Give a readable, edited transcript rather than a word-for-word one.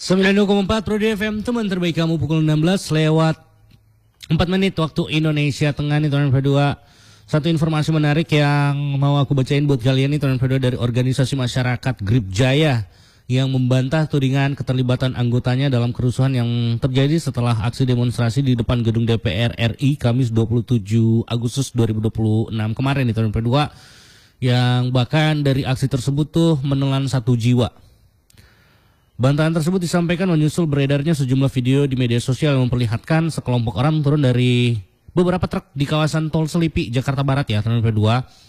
92,4 Prodi FM, teman terbaik kamu pukul 16 lewat 4 menit waktu Indonesia Tengah nih teman berdua. Satu informasi menarik yang mau aku bacain buat kalian nih teman berdua dari organisasi masyarakat Grip Jaya yang membantah tudingan keterlibatan anggotanya dalam kerusuhan yang terjadi setelah aksi demonstrasi di depan gedung DPR RI Kamis 27 Agustus 2026 kemarin nih teman berdua, yang bahkan dari aksi tersebut tuh menelan 1 jiwa. Bantahan tersebut disampaikan menyusul beredarnya sejumlah video di media sosial yang memperlihatkan sekelompok orang turun dari beberapa truk di kawasan Tol Selipi, Jakarta Barat ya, teman berdua.